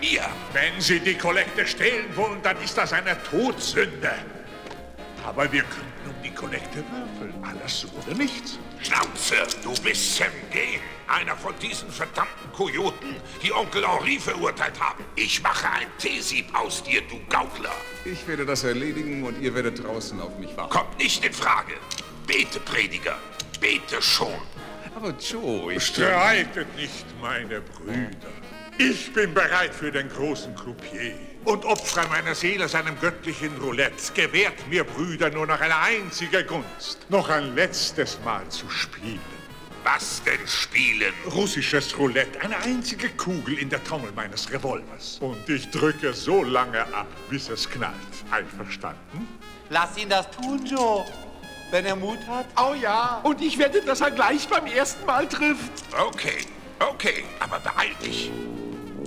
mir. Wenn Sie die Kollekte stehlen wollen, dann ist das eine Todsünde. Aber wir könnten um die Kollekte würfeln. Alles oder nichts. Schnauze, du bist Sam Gale, einer von diesen verdammten Kojoten, die Onkel Henri verurteilt haben. Ich mache ein Teesieb aus dir, du Gaukler. Ich werde das erledigen und ihr werdet draußen auf mich warten. Kommt nicht in Frage. Bete, Prediger, bete schon. Aber Joe, Streitet nicht, meine Brüder. Ich bin bereit für den großen Croupier und opfere meiner Seele seinem göttlichen Roulette. Gewährt mir, Brüder, nur noch eine einzige Gunst. Noch ein letztes Mal zu spielen. Was denn spielen? Russisches Roulette, eine einzige Kugel in der Trommel meines Revolvers. Und ich drücke so lange ab, bis es knallt. Einverstanden? Lass ihn das tun, Joe. Wenn er Mut hat. Oh ja, und ich wette, dass er gleich beim ersten Mal trifft. Okay, aber beeil dich.